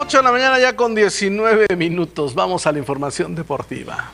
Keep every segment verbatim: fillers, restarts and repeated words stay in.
ocho de la mañana ya con diecinueve minutos. Vamos a la información deportiva.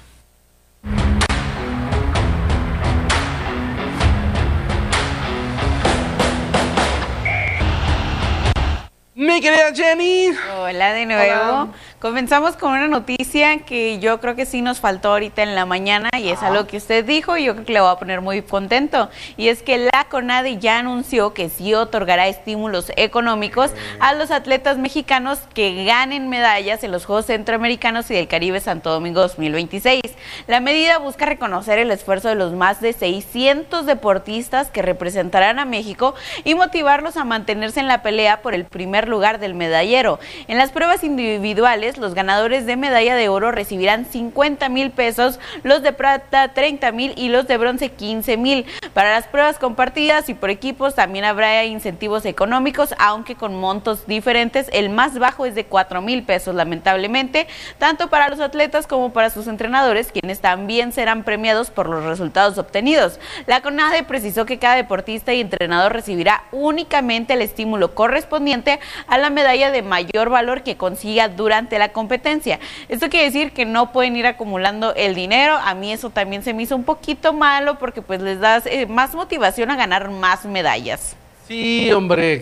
Mi querida Jenny. Hola de nuevo. Hola. Comenzamos con una noticia que yo creo que sí nos faltó ahorita en la mañana y es ah. algo que usted dijo y yo creo que le voy a poner muy contento. Y es que la CONADE ya anunció que sí otorgará estímulos económicos a los atletas mexicanos que ganen medallas en los Juegos Centroamericanos y del Caribe Santo Domingo dos mil veintiséis. La medida busca reconocer el esfuerzo de los más de seiscientos deportistas que representarán a México y motivarlos a mantenerse en la pelea por el primer lugar del medallero. En las pruebas individuales, los ganadores de medalla de oro recibirán cincuenta mil pesos, los de plata treinta mil y los de bronce quince mil. Para las pruebas compartidas y por equipos también habrá incentivos económicos, aunque con montos diferentes. El más bajo es de cuatro mil pesos, lamentablemente, tanto para los atletas como para sus entrenadores, quienes también serán premiados por los resultados obtenidos. La CONADE precisó que cada deportista y entrenador recibirá únicamente el estímulo correspondiente a la medalla de mayor valor que consiga durante la competencia. Esto quiere decir que no pueden ir acumulando el dinero. A mí eso también se me hizo un poquito malo porque pues les das eh, más motivación a ganar más medallas. Sí, hombre,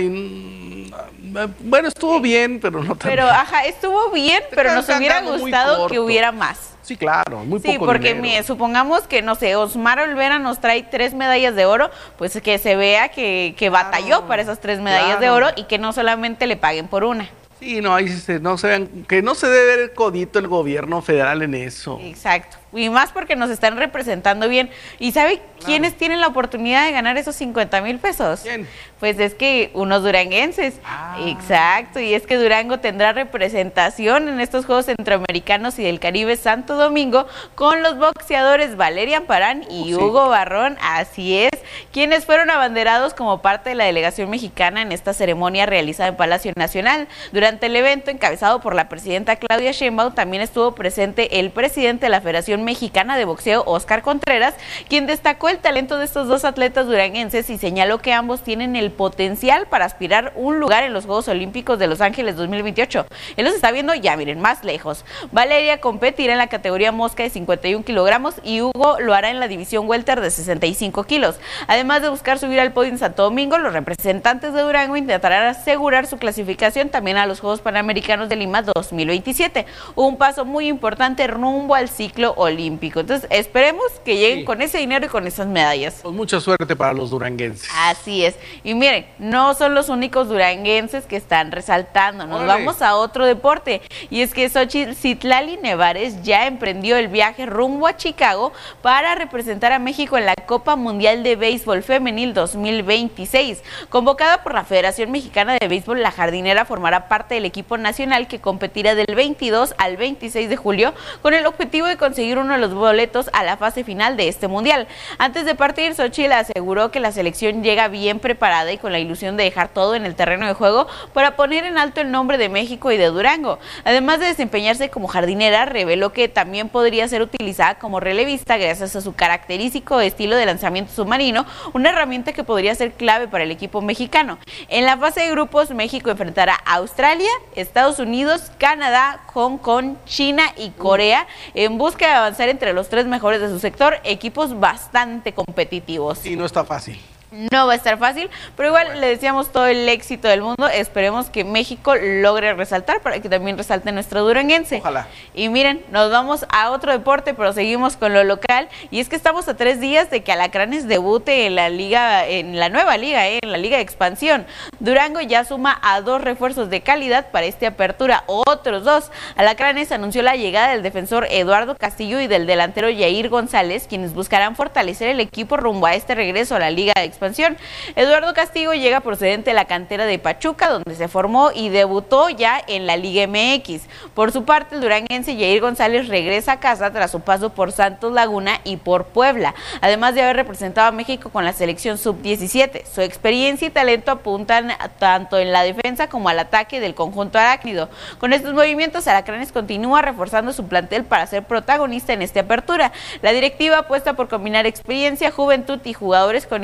caray. Bueno, estuvo bien, pero no tan Pero, bien. ajá, estuvo bien, pero nos hubiera gustado que hubiera más. Sí, claro, muy poco Sí, porque dinero. mire, supongamos que, no sé, Osmar Olvera nos trae tres medallas de oro, pues que se vea que, que Claro, batalló para esas tres medallas claro. de oro y que no solamente le paguen por una. Sí, no, ahí se, no se vean, que no se debe ver codito el gobierno federal en eso. Exacto. Y más porque nos están representando bien. ¿Y sabe claro. quiénes tienen la oportunidad de ganar esos cincuenta mil pesos? ¿Quién? Pues es que unos duranguenses. Ah. Exacto. Y es que Durango tendrá representación en estos Juegos Centroamericanos y del Caribe Santo Domingo con los boxeadores Valeria Amparán y uh, sí. Hugo Barrón. Así es. Quienes fueron abanderados como parte de la delegación mexicana en esta ceremonia realizada en Palacio Nacional. Durante el evento, encabezado por la presidenta Claudia Sheinbaum, también estuvo presente el presidente de la Federación Mexicana de Boxeo, Óscar Contreras, quien destacó el talento de estos dos atletas duranguenses y señaló que ambos tienen el potencial para aspirar un lugar en los Juegos Olímpicos de Los Ángeles dos mil veintiocho. Él los está viendo ya, miren, más lejos. Valeria competirá en la categoría mosca de cincuenta y un kilogramos y Hugo lo hará en la división welter de sesenta y cinco kilos. Además de buscar subir al podio en Santo Domingo, los representantes de Durango intentarán asegurar su clasificación también a los Juegos Panamericanos de Lima dos mil veintisiete. Un paso muy importante rumbo al ciclo olímpico. olímpico. Entonces, esperemos que lleguen sí. con ese dinero y con esas medallas. Pues mucha suerte para los duranguenses. Así es. Y miren, no son los únicos duranguenses que están resaltando. Nos Órale. vamos a otro deporte. Y es que Xochitl Citlali Nevares ya emprendió el viaje rumbo a Chicago para representar a México en la Copa Mundial de Béisbol Femenil dos mil veintiséis. Convocada por la Federación Mexicana de Béisbol, la jardinera formará parte del equipo nacional que competirá del veintidós al veintiséis de julio con el objetivo de conseguir uno de los boletos a la fase final de este mundial. Antes de partir, Xochitl aseguró que la selección llega bien preparada y con la ilusión de dejar todo en el terreno de juego para poner en alto el nombre de México y de Durango. Además de desempeñarse como jardinera, reveló que también podría ser utilizada como relevista gracias a su característico estilo de lanzamiento submarino, una herramienta que podría ser clave para el equipo mexicano. En la fase de grupos, México enfrentará a Australia, Estados Unidos, Canadá, Hong Kong, China y Corea en busca de avanzar entre los tres mejores de su sector, equipos bastante competitivos. Sí, no está fácil. No va a estar fácil, pero igual bueno. le deseamos todo el éxito del mundo. Esperemos que México logre resaltar para que también resalte nuestro duranguense. Ojalá. Y miren, nos vamos a otro deporte, pero seguimos con lo local. Y es que estamos a tres días de que Alacranes debute en la liga, en la nueva liga, eh, en la Liga de Expansión. Durango ya suma a dos refuerzos de calidad para esta apertura. Otros dos. Alacranes anunció la llegada del defensor Eduardo Castillo y del delantero Yair González, quienes buscarán fortalecer el equipo rumbo a este regreso a la Liga de Expansión. Eduardo Castillo llega procedente de la cantera de Pachuca, donde se formó y debutó ya en la Liga M X. Por su parte, el duranguense Yair González regresa a casa tras su paso por Santos Laguna y por Puebla, además de haber representado a México con la selección sub diecisiete. Su experiencia y talento apuntan tanto en la defensa como al ataque del conjunto arácnido. Con estos movimientos, Alacranes continúa reforzando su plantel para ser protagonista en esta apertura. La directiva apuesta por combinar experiencia, juventud y jugadores con identidad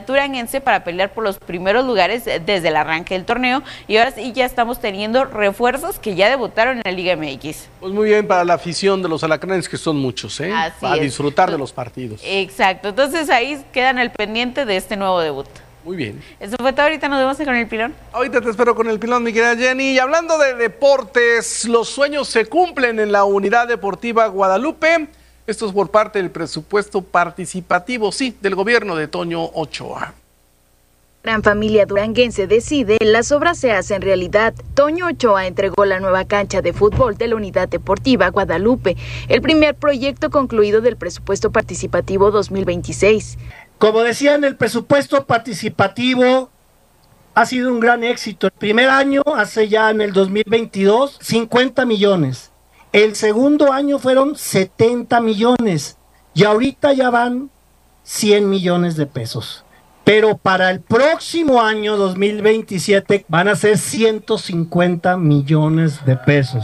comunidad duranguense para pelear por los primeros lugares desde el arranque del torneo, y ahora sí ya estamos teniendo refuerzos que ya debutaron en la Liga M X. Pues muy bien para la afición de los alacranes, que son muchos, ¿eh? Así para es. disfrutar de los partidos. Exacto, entonces ahí quedan al pendiente de este nuevo debut. Muy bien. Eso fue todo, ahorita nos vemos con el pilón. Ahorita te espero con el pilón, mi querida Jenny. Y hablando de deportes, los sueños se cumplen en la Unidad Deportiva Guadalupe. Esto es por parte del presupuesto participativo, sí, del gobierno de Toño Ochoa. Gran familia duranguense decide, las obras se hacen realidad. Toño Ochoa entregó la nueva cancha de fútbol de la Unidad Deportiva Guadalupe, el primer proyecto concluido del presupuesto participativo dos mil veintiséis. Como decían, el presupuesto participativo ha sido un gran éxito. El primer año, hace ya en el dos mil veintidós, cincuenta millones. El segundo año fueron setenta millones. Y ahorita ya van cien millones de pesos. Pero para el próximo año, dos mil veintisiete, van a ser ciento cincuenta millones de pesos.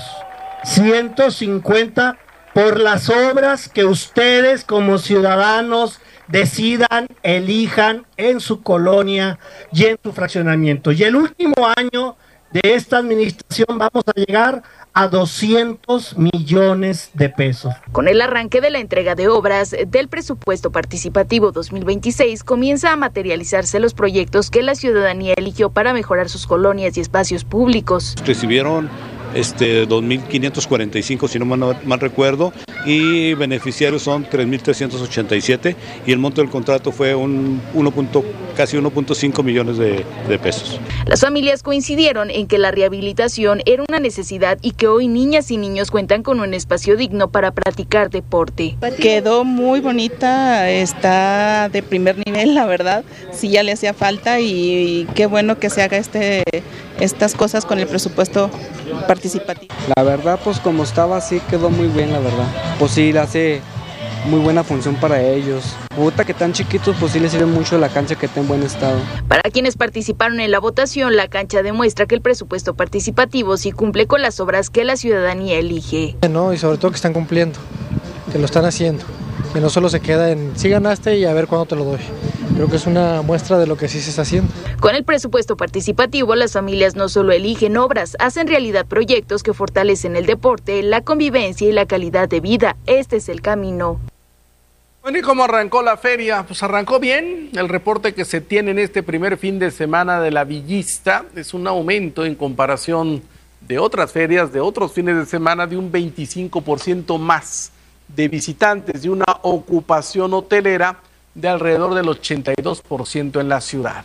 ciento cincuenta por las obras que ustedes como ciudadanos decidan, elijan en su colonia y en su fraccionamiento. Y el último año de esta administración vamos a llegar a doscientos millones de pesos. Con el arranque de la entrega de obras del presupuesto participativo dos mil veintiséis, comienza a materializarse los proyectos que la ciudadanía eligió para mejorar sus colonias y espacios públicos. Recibieron este dos mil quinientos cuarenta y cinco, si no mal, mal recuerdo, y beneficiarios son tres mil trescientos ochenta y siete, y el monto del contrato fue un uno. Casi uno punto cinco millones de, de pesos. Las familias coincidieron en que la rehabilitación era una necesidad y que hoy niñas y niños cuentan con un espacio digno para practicar deporte. Quedó muy bonita, está de primer nivel, la verdad, sí ya le hacía falta, y, y qué bueno que se haga este, estas cosas con el presupuesto participativo. La verdad, pues como estaba, sí quedó muy bien, la verdad. Pues sí, le hace muy buena función para ellos. Ahorita que están chiquitos, pues sí les sirve mucho la cancha que está en buen estado. Para quienes participaron en la votación, la cancha demuestra que el presupuesto participativo sí cumple con las obras que la ciudadanía elige. No, y sobre todo que están cumpliendo, que lo están haciendo, que no solo se queda en sí ganaste y a ver cuándo te lo doy. Creo que es una muestra de lo que sí se está haciendo. Con el presupuesto participativo, las familias no solo eligen obras, hacen realidad proyectos que fortalecen el deporte, la convivencia y la calidad de vida. Este es el camino. Bueno, ¿y cómo arrancó la feria? Pues arrancó bien. El reporte que se tiene en este primer fin de semana de la Villista es un aumento en comparación de otras ferias, de otros fines de semana, de un veinticinco por ciento más de visitantes, de una ocupación hotelera de alrededor del ochenta y dos por ciento en la ciudad.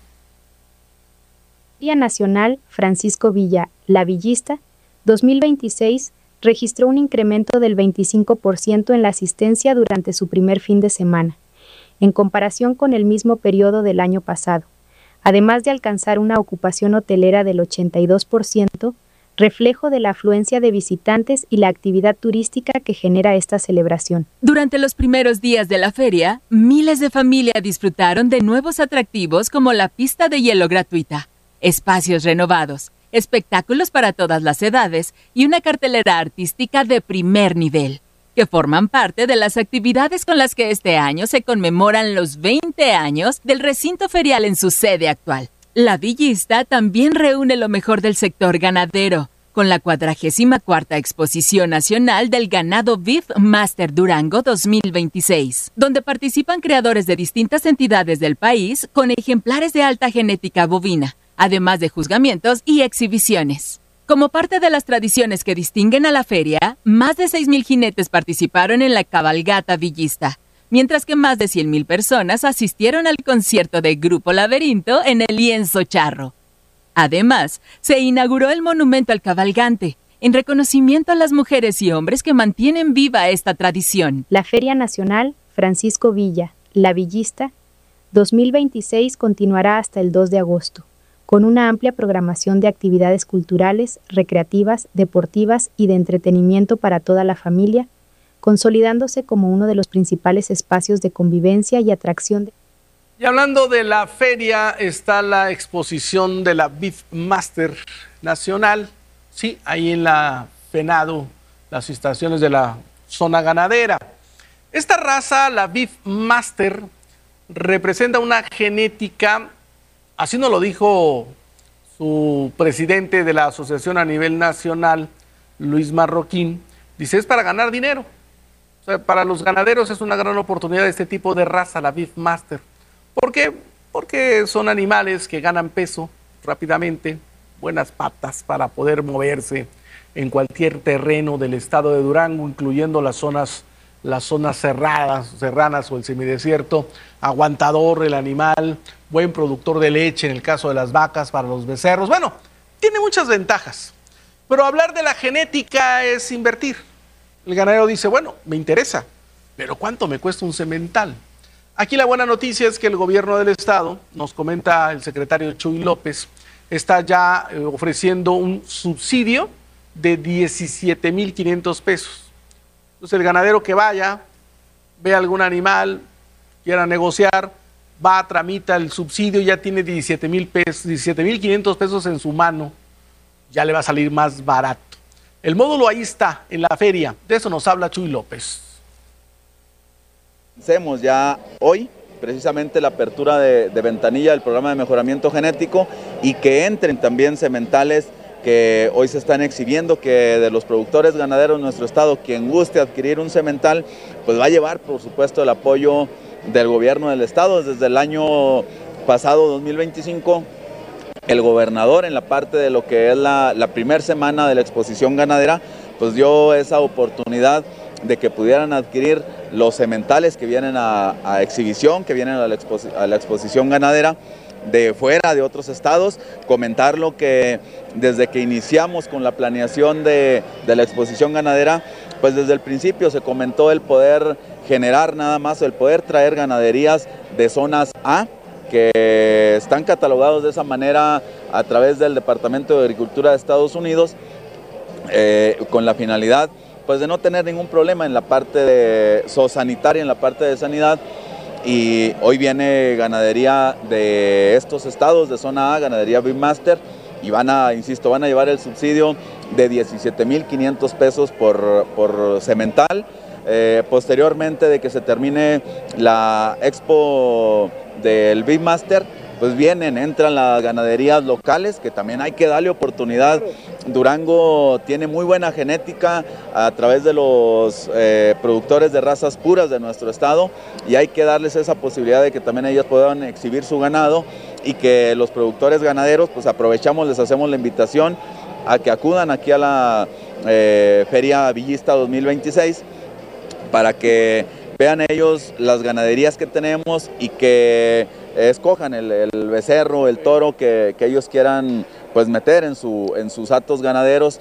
Feria Nacional Francisco Villa, La Villista, dos mil veintiséis, registró un incremento del veinticinco por ciento en la asistencia durante su primer fin de semana, en comparación con el mismo periodo del año pasado, además de alcanzar una ocupación hotelera del ochenta y dos por ciento, reflejo de la afluencia de visitantes y la actividad turística que genera esta celebración. Durante los primeros días de la feria, miles de familias disfrutaron de nuevos atractivos como la pista de hielo gratuita, espacios renovados, espectáculos para todas las edades y una cartelera artística de primer nivel, que forman parte de las actividades con las que este año se conmemoran los veinte años del recinto ferial en su sede actual. La Villista también reúne lo mejor del sector ganadero, con la cuadragésima cuarta Exposición Nacional del Ganado Beef Master Durango dos mil veintiséis, donde participan creadores de distintas entidades del país con ejemplares de alta genética bovina, además de juzgamientos y exhibiciones. Como parte de las tradiciones que distinguen a la feria, más de seis mil jinetes participaron en la cabalgata villista, mientras que más de cien mil personas asistieron al concierto de Grupo Laberinto en el lienzo charro. Además, se inauguró el monumento al cabalgante, en reconocimiento a las mujeres y hombres que mantienen viva esta tradición. La Feria Nacional Francisco Villa, La Villista, dos mil veintiséis continuará hasta el dos de agosto, con una amplia programación de actividades culturales, recreativas, deportivas y de entretenimiento para toda la familia, consolidándose como uno de los principales espacios de convivencia y atracción. De... Y hablando de la feria, está la exposición de la Beef Master Nacional, sí, ahí en la Venado, las instalaciones de la zona ganadera. Esta raza, la Beef Master, representa una genética, así nos lo dijo su presidente de la asociación a nivel nacional, Luis Marroquín, dice, es para ganar dinero. O sea, para los ganaderos es una gran oportunidad de este tipo de raza, la Beef Master. ¿Por qué? Porque son animales que ganan peso rápidamente, buenas patas para poder moverse en cualquier terreno del estado de Durango, incluyendo las zonas, las zonas cerradas, serranas o el semidesierto, aguantador el animal, buen productor de leche en el caso de las vacas, para los becerros. Bueno, tiene muchas ventajas, pero hablar de la genética es invertir. El ganadero dice, bueno, me interesa, pero ¿cuánto me cuesta un semental? Aquí la buena noticia es que el gobierno del estado, nos comenta el secretario Chuy López, está ya eh, ofreciendo un subsidio de diecisiete mil quinientos pesos. Entonces el ganadero que vaya, ve algún animal, quiera negociar, va, tramita el subsidio, ya tiene diecisiete mil pesos, diecisiete mil quinientos pesos en su mano, ya le va a salir más barato. El módulo ahí está, en la feria, de eso nos habla Chuy López. Hacemos ya hoy precisamente la apertura de, de ventanilla del programa de mejoramiento genético y que entren también sementales que hoy se están exhibiendo, que de los productores ganaderos de nuestro estado, quien guste adquirir un semental, pues va a llevar por supuesto el apoyo del gobierno del estado. Desde el año pasado, dos mil veinticinco, el gobernador en la parte de lo que es la, la primera semana de la exposición ganadera, pues dio esa oportunidad de que pudieran adquirir los sementales que vienen a, a exhibición, que vienen a la, exposi a la exposición ganadera de fuera, de otros estados. Comentarlo que desde que iniciamos con la planeación de, de la exposición ganadera, pues desde el principio se comentó el poder generar nada más, el poder traer ganaderías de zonas A, que están catalogados de esa manera a través del Departamento de Agricultura de Estados Unidos, eh, con la finalidad pues de no tener ningún problema en la parte de zoosanitaria, en la parte de sanidad. Y hoy viene ganadería de estos estados de zona A, ganadería Beef Master, y van a, insisto, van a llevar el subsidio de diecisiete mil quinientos pesos por, por semental. Eh, posteriormente de que se termine la expo del Beef Master, pues vienen, entran las ganaderías locales, que también hay que darle oportunidad. Durango tiene muy buena genética a través de los eh, productores de razas puras de nuestro estado, y hay que darles esa posibilidad de que también ellos puedan exhibir su ganado, y que los productores ganaderos, pues aprovechamos, les hacemos la invitación a que acudan aquí a la eh, Feria Villista dos mil veintiséis, para que vean ellos las ganaderías que tenemos y que escojan el, el becerro, el toro que, que ellos quieran pues meter en, su, en sus hatos ganaderos.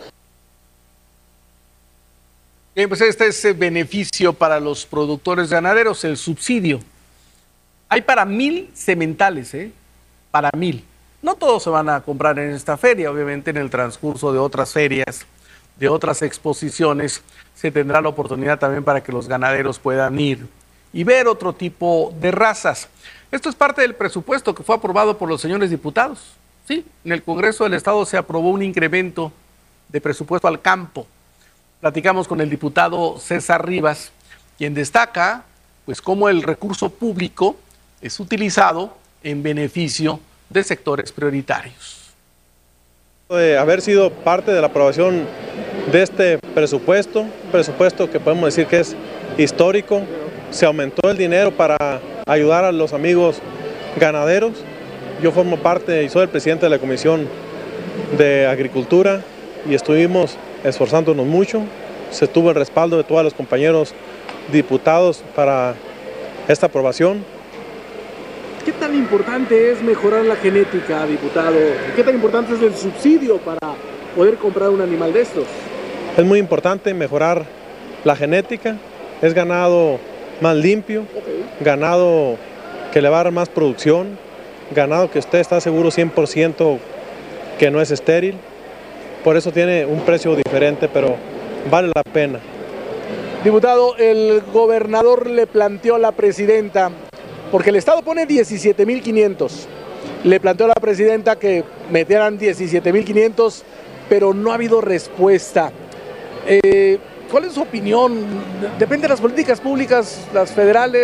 Bien, pues este es el beneficio para los productores ganaderos, el subsidio. Hay para mil sementales, ¿eh? Para mil. No todos se van a comprar en esta feria, obviamente en el transcurso de otras ferias, de otras exposiciones, se tendrá la oportunidad también para que los ganaderos puedan ir y ver otro tipo de razas. Esto es parte del presupuesto que fue aprobado por los señores diputados. Sí, en el Congreso del Estado se aprobó un incremento de presupuesto al campo. Platicamos con el diputado César Rivas, quien destaca pues cómo el recurso público es utilizado en beneficio de sectores prioritarios. De haber sido parte de la aprobación de este presupuesto, presupuesto que podemos decir que es histórico, se aumentó el dinero para ayudar a los amigos ganaderos. Yo formo parte y soy el presidente de la Comisión de Agricultura y estuvimos esforzándonos mucho. Se tuvo el respaldo de todos los compañeros diputados para esta aprobación. ¿Qué tan importante es mejorar la genética, diputado? ¿Qué tan importante es el subsidio para poder comprar un animal de estos? Es muy importante mejorar la genética, es ganado más limpio, okay. Ganado que le va a dar más producción, ganado que usted está seguro cien por ciento que no es estéril, por eso tiene un precio diferente, pero vale la pena. Diputado, el gobernador le planteó a la presidenta, porque el Estado pone diecisiete mil quinientos, le planteó a la presidenta que metieran diecisiete mil quinientos, pero no ha habido respuesta. Eh, ¿Cuál es su opinión? Depende de las políticas públicas, las federales,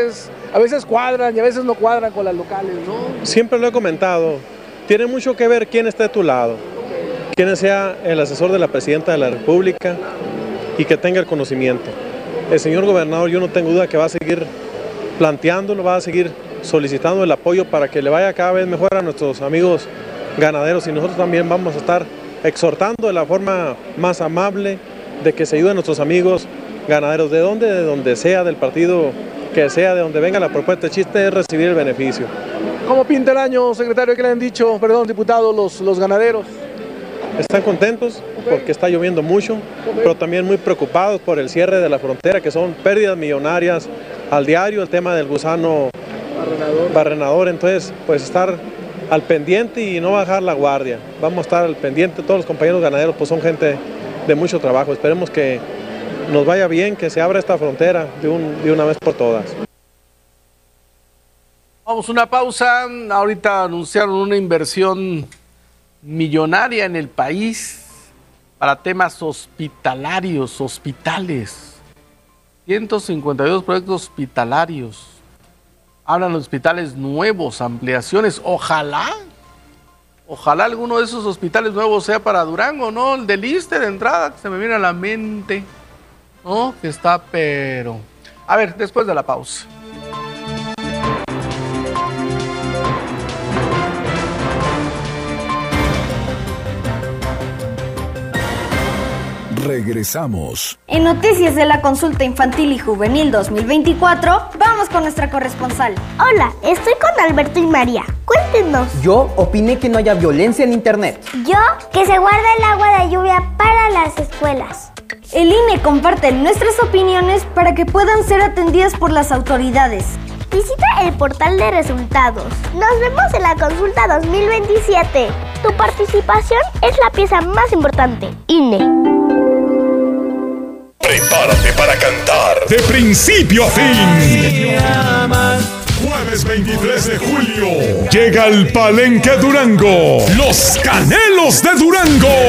a veces cuadran y a veces no cuadran con las locales, ¿no? Siempre lo he comentado, tiene mucho que ver quién está de tu lado, quién sea el asesor de la Presidenta de la República y que tenga el conocimiento. El señor gobernador, yo no tengo duda que va a seguir planteándolo, va a seguir solicitando el apoyo para que le vaya cada vez mejor a nuestros amigos ganaderos, y nosotros también vamos a estar exhortando de la forma más amable de que se ayuden a nuestros amigos ganaderos, de donde, de donde sea, del partido que sea, de donde venga la propuesta. El chiste es recibir el beneficio. ¿Cómo pinta el año, secretario? ¿Qué le han dicho, perdón, diputado, los, los ganaderos? Están contentos porque está lloviendo mucho, pero también muy preocupados por el cierre de la frontera, que son pérdidas millonarias al diario, el tema del gusano barrenador, barrenador. Entonces, pues estar al pendiente y no bajar la guardia. Vamos a estar al pendiente, todos los compañeros ganaderos pues son gente de mucho trabajo. Esperemos que nos vaya bien, que se abra esta frontera de, un, de una vez por todas. Vamos a una pausa. Ahorita anunciaron una inversión millonaria en el país para temas hospitalarios, hospitales. ciento cincuenta y dos proyectos hospitalarios. Hablan de hospitales nuevos, ampliaciones. Ojalá, ojalá alguno de esos hospitales nuevos sea para Durango, ¿no? El del Iste de entrada, que se me viene a la mente, ¿no? Que está, pero... A ver, después de la pausa. Regresamos. En Noticias de la Consulta Infantil y Juvenil dos mil veinticuatro, vamos con nuestra corresponsal. Hola, estoy con Alberto y María. Cuéntenos. Yo opiné que no haya violencia en internet. Yo, que se guarde el agua de lluvia para las escuelas. El I N E comparte nuestras opiniones para que puedan ser atendidas por las autoridades. Visita el portal de resultados. Nos vemos en la consulta dos mil veintisiete. Tu participación es la pieza más importante. I N E. Prepárate para cantar de principio a fin. Jueves veintitrés de julio llega al Palenque Durango, Los Canelos de Durango.